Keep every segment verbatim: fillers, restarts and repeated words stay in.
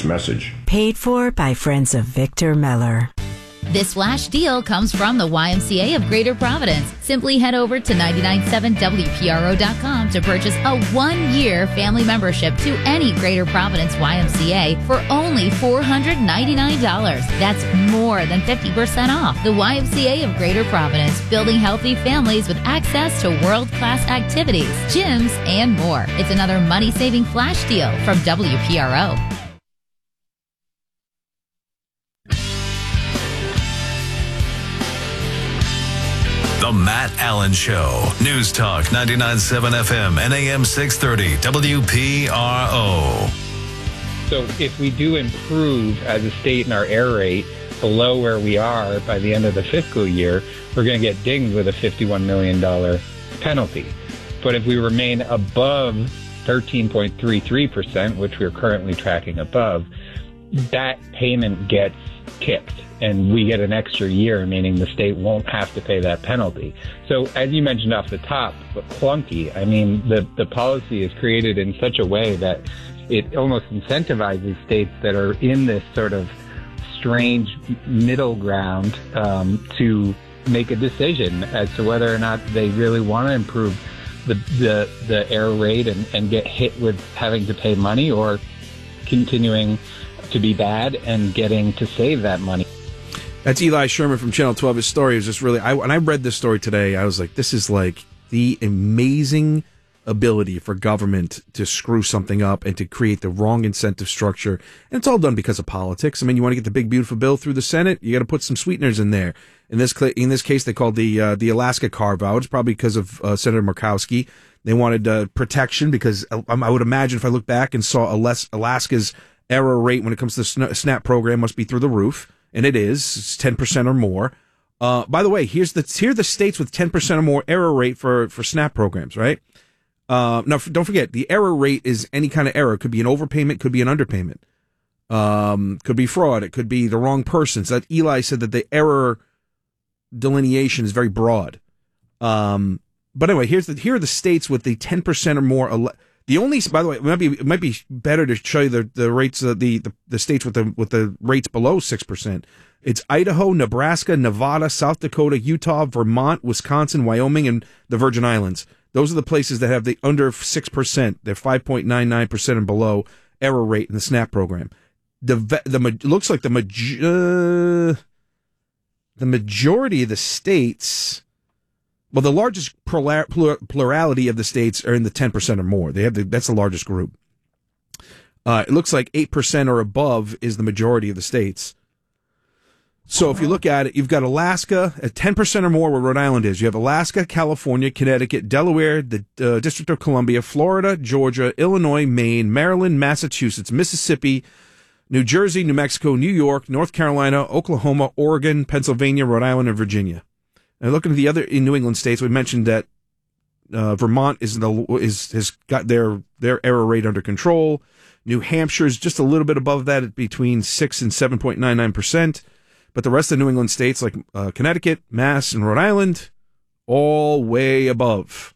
Message. Paid for by friends of Victor Meller. This flash deal comes from the Y M C A of Greater Providence. Simply head over to nine nine seven W P R O dot com to purchase a one-year family membership to any Greater Providence Y M C A for only four hundred ninety-nine dollars. That's more than fifty percent off. The Y M C A of Greater Providence, building healthy families with access to world-class activities, gyms, and more. It's another money-saving flash deal from W P R O. The Matt Allen Show. News Talk ninety-nine point seven F M and A M six thirty W P R O. So if we do improve as a state in our error rate below where we are by the end of the fiscal year, we're going to get dinged with a fifty-one million dollars penalty. But if we remain above thirteen point three three percent, which we're currently tracking above, that payment gets kicked and we get an extra year, meaning the state won't have to pay that penalty. So as you mentioned off the top, but clunky, I mean, the, the policy is created in such a way that it almost incentivizes states that are in this sort of strange middle ground um, to make a decision as to whether or not they really want to improve the, the, the error rate and, and get hit with having to pay money, or continuing to be bad and getting to save that money. That's Eli Sherman from Channel twelve. His story is just really, I, when I read this story today, I was like, this is like the amazing ability for government to screw something up and to create the wrong incentive structure. And it's all done because of politics. I mean, you want to get the big, beautiful bill through the Senate, you got to put some sweeteners in there. In this in this case, they called the uh, the Alaska carve-out. It's probably because of uh, Senator Murkowski. They wanted uh, protection because I, I would imagine if I look back and saw Alaska's error rate when it comes to the SNAP program must be through the roof. And it is. It's ten percent or more. Uh, by the way, here's the here are the states with ten percent or more error rate for, for SNAP programs, right? Uh, now, don't forget, the error rate is any kind of error. It could be an overpayment, could be an underpayment. Um, could be fraud. It could be the wrong person. So that Eli said that the error delineation is very broad. Um, but anyway, here's the here are the states with the ten percent or more. Ele- The only, by the way, it might be it might be better to show you the the rates uh, the, the the states with the with the rates below six percent. It's Idaho, Nebraska, Nevada, South Dakota, Utah, Vermont, Wisconsin, Wyoming, and the Virgin Islands. Those are the places that have the under six percent. They're five point nine nine percent and below error rate in the SNAP program. The the looks like the uh, the majority of the states. Well, the largest plurality of the states are in the ten percent or more. They have the, that's the largest group. Uh, it looks like eight percent or above is the majority of the states. So if you look at it, you've got Alaska at ten percent or more where Rhode Island is. You have Alaska, California, Connecticut, Delaware, the uh, District of Columbia, Florida, Georgia, Illinois, Maine, Maryland, Massachusetts, Mississippi, New Jersey, New Mexico, New York, North Carolina, Oklahoma, Oregon, Pennsylvania, Rhode Island, and Virginia. And looking at the other in New England states, we mentioned that uh, Vermont is the is has got their their error rate under control. New Hampshire is just a little bit above that, at between six and seven point nine nine percent. But the rest of New England states, like uh, Connecticut, Mass, and Rhode Island, all way above.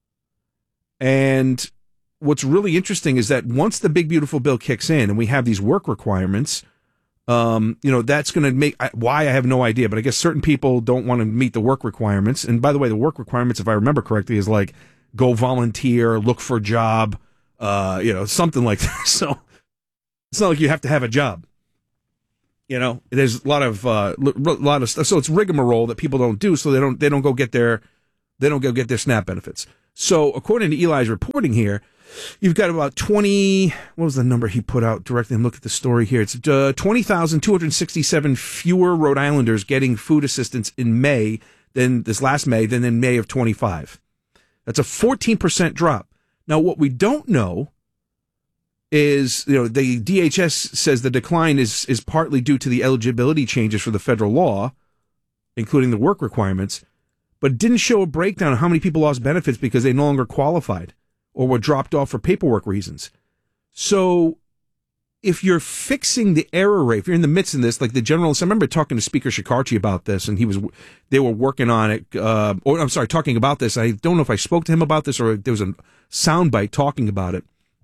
And what's really interesting is that once the big beautiful bill kicks in and we have these work requirements. Um, you know, that's going to make, why I have no idea, but I guess certain people don't want to meet the work requirements. And by the way, the work requirements, if I remember correctly, is like go volunteer, look for a job, uh, you know, something like that. So it's not like you have to have a job. You know, there's a lot of, uh, a lot of stuff. So it's rigmarole that people don't do. So they don't, they don't go get their, they don't go get their SNAP benefits. So according to Eli's reporting here, you've got about twenty, what was the number he put out directly? I'm looking at the story here. It's uh, twenty thousand two hundred sixty-seven fewer Rhode Islanders getting food assistance in May than this last May than in May of twenty-five. That's a fourteen percent drop. Now, what we don't know is, you know, the D H S says the decline is, is partly due to the eligibility changes for the federal law, including the work requirements, but it didn't show a breakdown of how many people lost benefits because they no longer qualified or were dropped off for paperwork reasons. So if you're fixing the error rate, if you're in the midst of this, like the General, I remember talking to Speaker Shekarchi about this, and he was, they were working on it, uh, or I'm sorry, talking about this. I don't know if I spoke to him about this or there was a soundbite talking about it.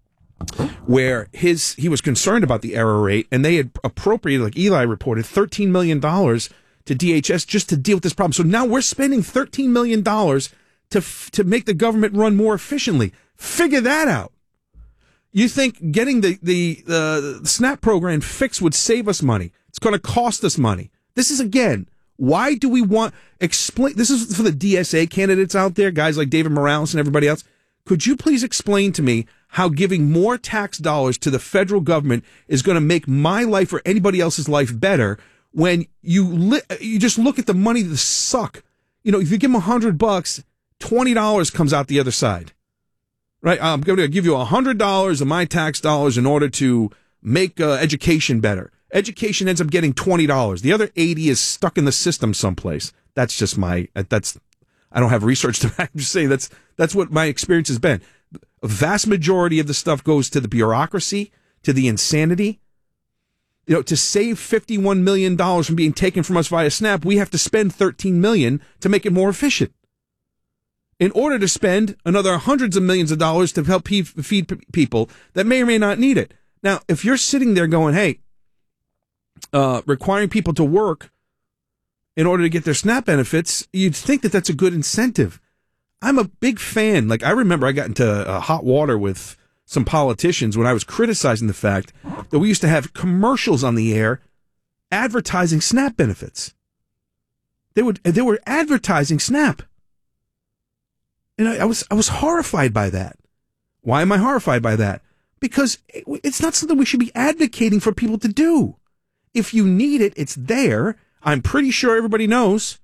where his he was concerned about the error rate, and they had appropriated, like Eli reported, thirteen million dollars to D H S just to deal with this problem. So now we're spending thirteen million dollars to to make the government run more efficiently. Figure that out. You think getting the, the, the SNAP program fixed would save us money? It's going to cost us money. This is, again, why do we want, explain, this is for the D S A candidates out there, guys like David Morales and everybody else. Could you please explain to me how giving more tax dollars to the federal government is going to make my life or anybody else's life better when you li- you just look at the money that suck? You know, if you give them a hundred bucks, twenty dollars comes out the other side. Right, I'm going to give you one hundred dollars of my tax dollars in order to make uh, education better. Education ends up getting twenty dollars. The other eighty is stuck in the system someplace. That's just my, that's, I don't have research to back. I'm just saying that's, that's what my experience has been. A vast majority of the stuff goes to the bureaucracy, to the insanity. You know, to save fifty-one million dollars from being taken from us via SNAP, we have to spend thirteen million dollars to make it more efficient, in order to spend another hundreds of millions of dollars to help pe- feed p- people that may or may not need it. Now, if you're sitting there going, hey, uh, requiring people to work in order to get their SNAP benefits, you'd think that that's a good incentive. I'm a big fan. Like, I remember I got into uh, hot water with some politicians when I was criticizing the fact that we used to have commercials on the air advertising SNAP benefits. They would, they were advertising SNAP. And I, I was I was horrified by that. Why am I horrified by that? Because it, it's not something we should be advocating for people to do. If you need it, it's there. I'm pretty sure everybody knows.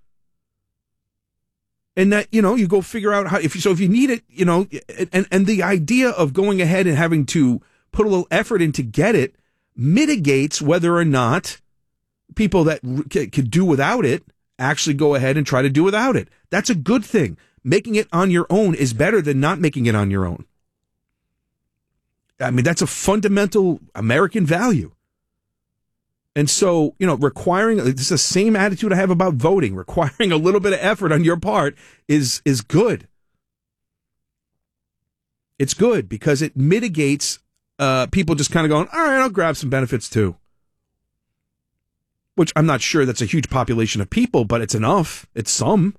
And that, you know, you go figure out how, if you, so if you need it, you know, and, and the idea of going ahead and having to put a little effort in to get it mitigates whether or not people that c- could do without it actually go ahead and try to do without it. That's a good thing. Making it on your own is better than not making it on your own. I mean, that's a fundamental American value. And so, you know, requiring, this is the same attitude I have about voting. Requiring a little bit of effort on your part is, is good. It's good because it mitigates uh, people just kind of going, all right, I'll grab some benefits too. Which I'm not sure that's a huge population of people, but it's enough. It's some.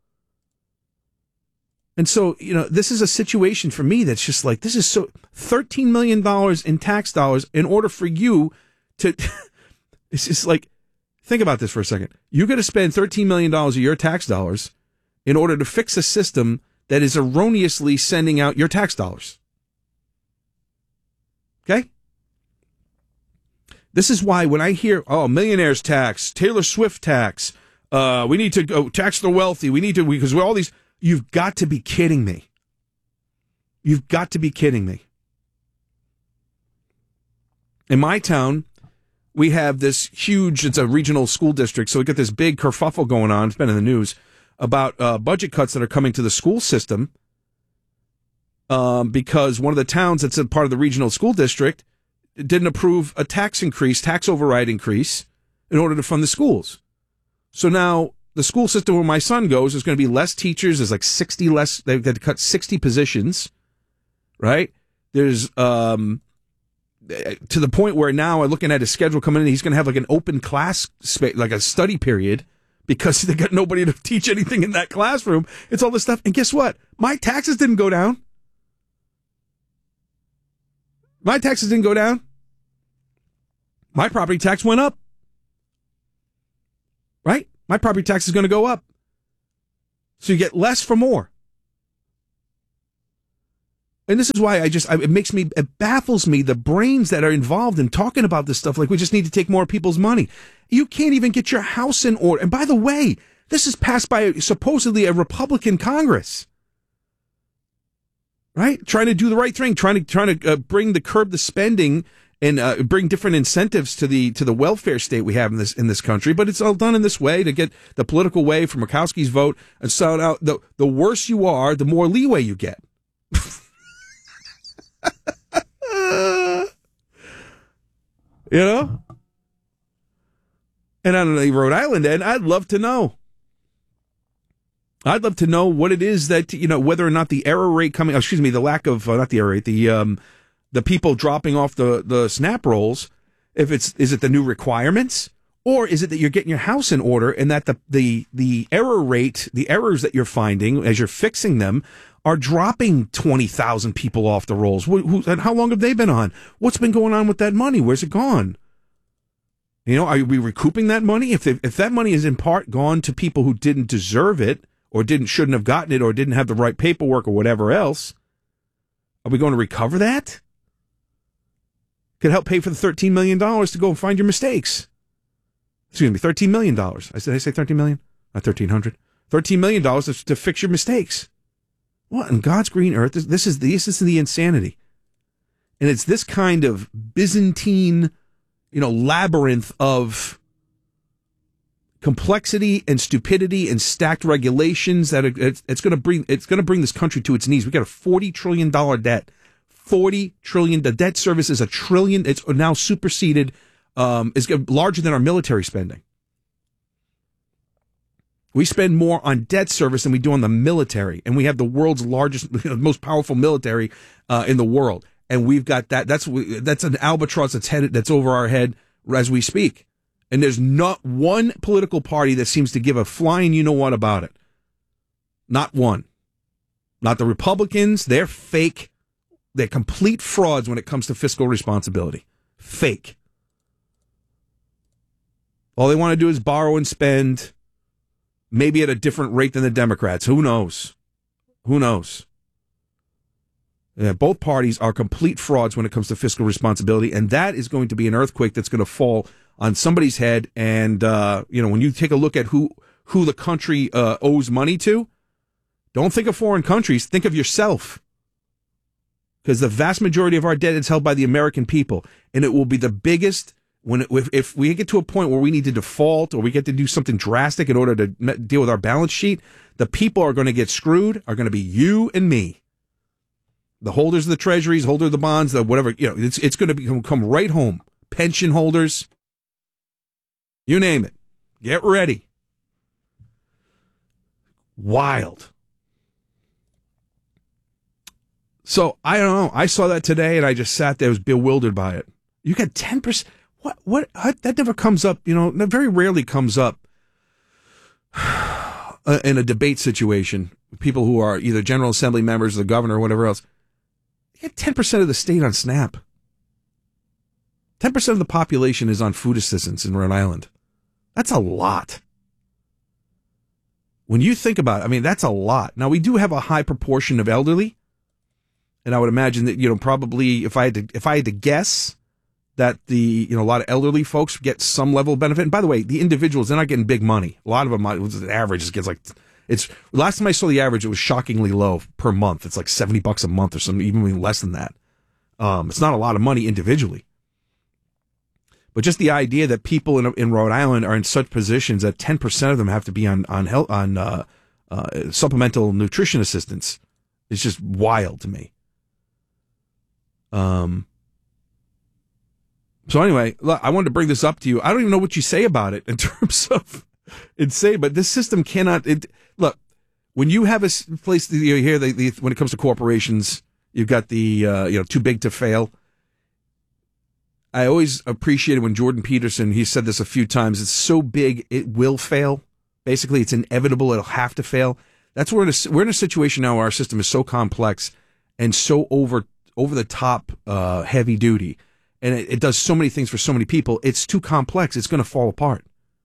And so, you know, this is a situation for me that's just like, this is so, thirteen million dollars in tax dollars in order for you to, it's just like, think about this for a second. You're going to spend thirteen million dollars of your tax dollars in order to fix a system that is erroneously sending out your tax dollars. Okay? This is why when I hear, oh, millionaires tax, Taylor Swift tax, uh, we need to go tax the wealthy, we need to, because we're all these, you've got to be kidding me. You've got to be kidding me. In my town, we have this huge, it's a regional school district, so we get this big kerfuffle going on, it's been in the news, about uh, budget cuts that are coming to the school system um, because one of the towns that's a part of the regional school district didn't approve a tax increase, tax override increase, in order to fund the schools. So now the school system where my son goes, there's going to be less teachers. There's like sixty less. They've had to cut sixty positions, right? There's um, to the point where now I'm looking at his schedule coming in. He's going to have like an open class, like a study period, because they got nobody to teach anything in that classroom. It's all this stuff. And guess what? My taxes didn't go down. My taxes didn't go down. My property tax went up. Right? My property tax is going to go up. So you get less for more. And this is why I just, it makes me, it baffles me, the brains that are involved in talking about this stuff, like we just need to take more people's money. You can't even get your house in order. And by the way, this is passed by supposedly a Republican Congress. Right? Trying to do the right thing, trying to, trying to uh, bring the curb the spending and uh, bring different incentives to the to the welfare state we have in this in this country, but it's all done in this way to get the political way for Murkowski's vote. And so now the the worse you are, the more leeway you get. You know, and on the Rhode Island end, I'd love to know. I'd love to know what it is that, you know, whether or not the error rate coming, excuse me, the lack of uh, not the error rate, the um. The the people dropping off the, the SNAP rolls, if it's is it the new requirements, or is it that you're getting your house in order and that the the the error rate, the errors that you're finding as you're fixing them, are dropping twenty thousand people off the rolls? Who, who, and how long have they been on? What's been going on with that money? Where's it gone? You know, are we recouping that money? If they, if that money is in part gone to people who didn't deserve it, or didn't shouldn't have gotten it, or didn't have the right paperwork, or whatever else, are we going to recover that? Could help pay for the thirteen million dollars to go and find your mistakes. Excuse me, thirteen million dollars. I said I say thirteen million dollars? Not thirteen hundred dollars. thirteen million dollars to, to fix your mistakes. What in God's green earth? This, this is the, this is the insanity. And it's this kind of Byzantine, you know, labyrinth of complexity and stupidity and stacked regulations that it, it's, it's going to bring it's going to bring this country to its knees. We got a forty trillion dollars debt. forty trillion dollars. The debt service is a trillion. It's now superseded, um, is larger than our military spending. We spend more on debt service than we do on the military, and we have the world's largest, most powerful military uh, in the world. And we've got that. That's that's an albatross that's headed that's over our head as we speak. And there's not one political party that seems to give a flying you know what about it. Not one. Not the Republicans. They're fake. They're complete frauds when it comes to fiscal responsibility. Fake. All they want to do is borrow and spend, maybe at a different rate than the Democrats. Who knows? Who knows? Yeah, both parties are complete frauds when it comes to fiscal responsibility, and that is going to be an earthquake that's going to fall on somebody's head. And, uh, you know, when you take a look at who, who the country uh, owes money to, don't think of foreign countries. Think of yourself. Because the vast majority of our debt is held by the American people, and it will be the biggest when it, if, if we get to a point where we need to default or we get to do something drastic in order to deal with our balance sheet. The people are going to get screwed. Are going to be you and me, the holders of the treasuries, holder of the bonds, the whatever. You know, it's it's going to become come right home. Pension holders, you name it. Get ready. Wild. So, I don't know. I saw that today, and I just sat there, was bewildered by it. You got ten percent. What? What? That never comes up, you know, that very rarely comes up in a debate situation. People who are either General Assembly members, the governor, or whatever else. You got ten percent of the state on SNAP. ten percent of the population is on food assistance in Rhode Island. That's a lot. When you think about it, I mean, that's a lot. Now, we do have a high proportion of elderly. And I would imagine that, you know, probably if I had to, if I had to guess that the, you know, a lot of elderly folks get some level of benefit. And by the way, the individuals, they're not getting big money. A lot of them, the average is gets like, it's, last time I saw the average, it was shockingly low per month. It's like seventy bucks a month or something, even less than that. Um, it's not a lot of money individually. But just the idea that people in, in Rhode Island are in such positions that ten percent of them have to be on, on health, on, uh, uh, supplemental nutrition assistance is just wild to me. Um. So anyway, look, I wanted to bring this up to you. I don't even know what you say about it in terms of insane, but this system cannot. It, look, when you have a place, you hear the, the when it comes to corporations, you've got the uh, you know too big to fail. I always appreciated when Jordan Peterson, he said this a few times. It's so big, it will fail. Basically, it's inevitable. It'll have to fail. That's where we're in a, we're in a situation now where our system is so complex and so over. over the top, uh, heavy duty. And it, it does so many things for so many people. It's too complex. It's going to fall apart.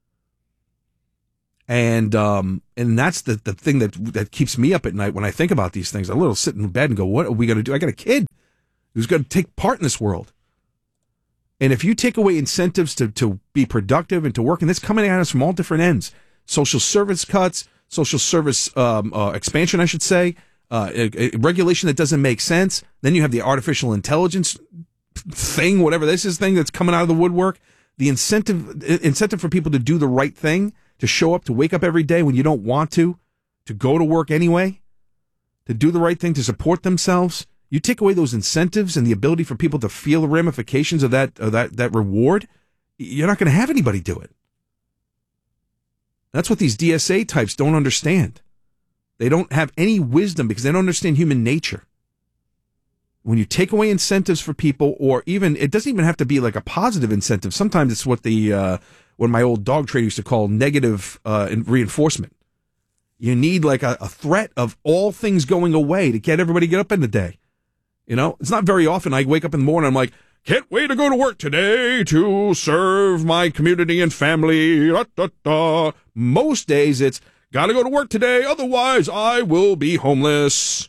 And, um, and that's the, the thing that, that keeps me up at night when I think about these things. I little sit in bed and go, what are we going to do? I got a kid who's going to take part in this world. And if you take away incentives to, to be productive and to work, and it's coming at us from all different ends, social service cuts, social service, um, uh, expansion, I should say, Uh, a, a regulation that doesn't make sense. Then you have the artificial intelligence thing, whatever this is thing that's coming out of the woodwork. The incentive, incentive for people to do the right thing, to show up, to wake up every day when you don't want to, to go to work anyway, to do the right thing, to support themselves. You take away those incentives and the ability for people to feel the ramifications of that, of that, that reward. You're not going to have anybody do it. That's what these D S A types don't understand. They don't have any wisdom because they don't understand human nature. when you take away incentives for people, or even, it doesn't even have to be like a positive incentive. Sometimes it's what the, uh, what my old dog trader used to call negative uh, reinforcement. You need like a, a threat of all things going away to get everybody to get up in the day. You know, it's not very often I wake up in the morning, I'm like, can't wait to go to work today to serve my community and family. Da, da, da. Most days it's, gotta go to work today, otherwise I will be homeless.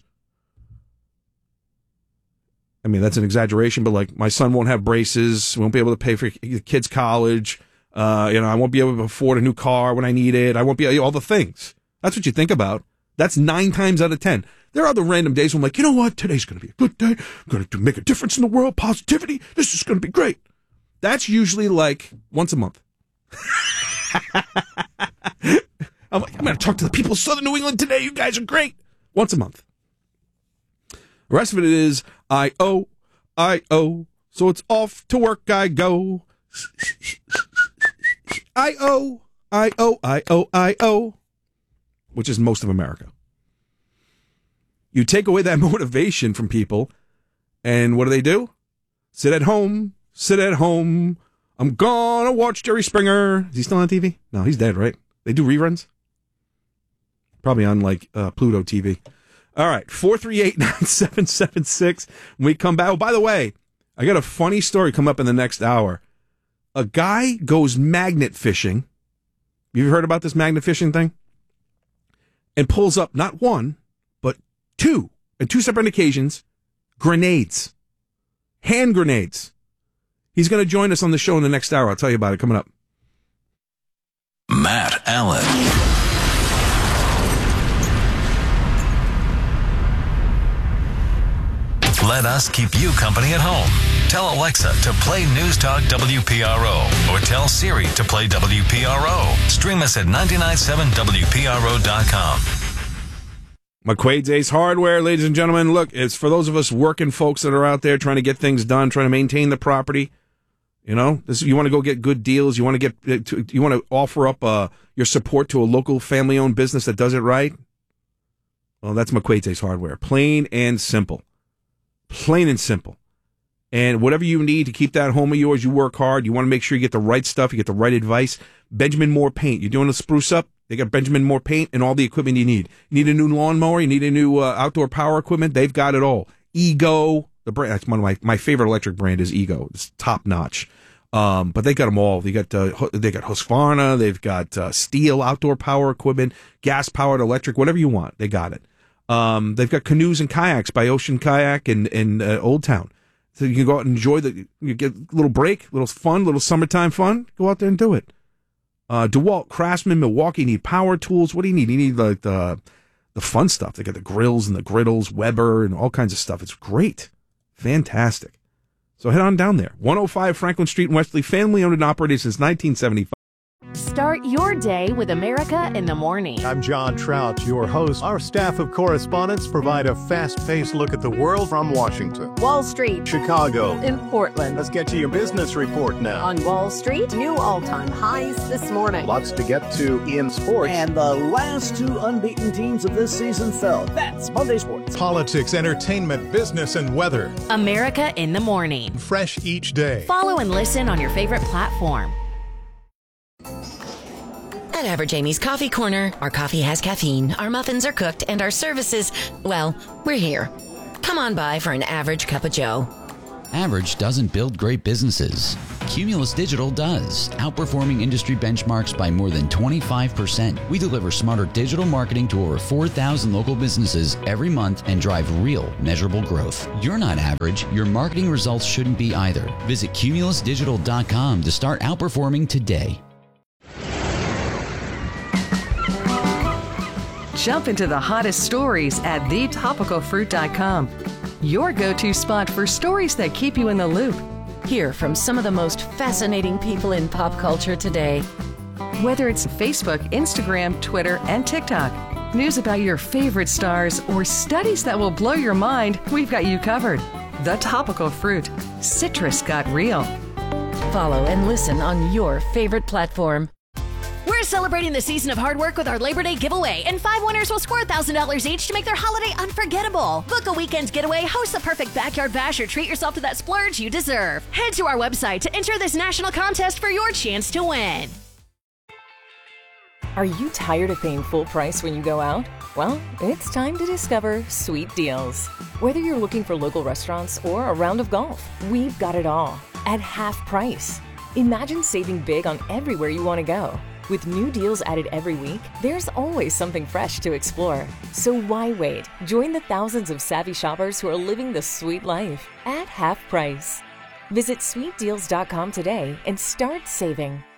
I mean, that's an exaggeration, but like, my son won't have braces, won't be able to pay for the kids' college. Uh, you know, I won't be able to afford a new car when I need it. I won't be, all the things. That's what you think about. That's nine times out of ten. There are other random days when I'm like, you know what? Today's going to be a good day. I'm going to make a difference in the world. Positivity. This is going to be great. That's usually like once a month. I'm like, I'm going to talk to the people of Southern New England today. You guys are great. Once a month. The rest of it is, I owe, I owe. So it's off to work I go. I owe, I owe, I owe, I owe. Which is most of America. You take away that motivation from people, and what do they do? Sit at home, sit at home. I'm gonna watch Jerry Springer. Is he still on T V? No, he's dead, right? They do reruns? Probably on, like, uh, Pluto T V. All right, four three eight, nine seven seven six. When we come back, oh, by the way, I got a funny story come up in the next hour. A guy goes magnet fishing. You've heard about this magnet fishing thing? And pulls up not one, but two, on two separate occasions, grenades. Hand grenades. He's going to join us on the show in the next hour. I'll tell you about it coming up. Matt Allen. Let us keep you company at home. Tell Alexa to play News Talk W P R O, or tell Siri to play W P R O. Stream us at nine nine seven W P R O dot com. McQuaid's Ace Hardware, ladies and gentlemen. Look, it's for those of us working folks that are out there trying to get things done, trying to maintain the property. You know, this, you want to go get good deals. You want to get, you want to offer up uh, your support to a local family-owned business that does it right. Well, that's McQuaid's Ace Hardware. Plain and simple. Plain and simple. And whatever you need to keep that home of yours, you work hard. You want to make sure you get the right stuff. You get the right advice. Benjamin Moore Paint. You're doing a spruce up. They got Benjamin Moore Paint and all the equipment you need. You need a new lawnmower. You need a new uh, outdoor power equipment. They've got it all. Ego. The brand. That's one of my, my favorite electric brand is Ego. It's top notch. Um, but they got them all. They got, uh, they got Husqvarna. They've got, uh, steel outdoor power equipment, gas powered electric, whatever you want. They got it. Um, they've got canoes and kayaks by Ocean Kayak and, and, uh, Old Town. So you can go out and enjoy the, you get a little break, little fun, little summertime fun. Go out there and do it. Uh, DeWalt, Craftsman, Milwaukee need power tools. What do you need? You need like the, the fun stuff. They got the grills and the griddles, Weber and all kinds of stuff. It's great. Fantastic. So head on down there. one oh five Franklin Street in Westerly, family owned and operated since nineteen seventy-five. Start your day with America in the Morning. I'm John Trout, your host. Our staff of correspondents provide a fast-paced look at the world from Washington, Wall Street, Chicago, in Portland. Let's get to your business report now. On Wall Street, new all-time highs this morning. Lots to get to in sports. And the last two unbeaten teams of this season fell. That's Monday Sports. Politics, entertainment, business, and weather. America in the Morning. Fresh each day. Follow and listen on your favorite platform. At Average Amy's Coffee Corner, our coffee has caffeine, our muffins are cooked, and our services, well, we're here. Come on by for an average cup of joe. Average doesn't build great businesses. Cumulus Digital does, outperforming industry benchmarks by more than twenty-five percent. We deliver smarter digital marketing to over four thousand local businesses every month and drive real, measurable growth. You're not average. Your marketing results shouldn't be either. Visit cumulus digital dot com to start outperforming today. Jump into the hottest stories at the topical fruit dot com. Your go-to spot for stories that keep you in the loop. Hear from some of the most fascinating people in pop culture today. Whether it's Facebook, Instagram, Twitter, and TikTok, news about your favorite stars, or studies that will blow your mind, we've got you covered. The Topical Fruit. Citrus got real. Follow and listen on your favorite platform. We're We're celebrating the season of hard work with our Labor Day giveaway, and five winners will score one thousand dollars each to make their holiday unforgettable. Book a weekend getaway, host the perfect backyard bash, or treat yourself to that splurge you deserve. Head to our website to enter this national contest for your chance to win. Are you tired of paying full price when you go out? Well, it's time to discover Sweet Deals. Whether you're looking for local restaurants or a round of golf, we've got it all at half price. Imagine saving big on everywhere you want to go. With new deals added every week, there's always something fresh to explore. So why wait? Join the thousands of savvy shoppers who are living the sweet life at half price. Visit sweet deals dot com today and start saving.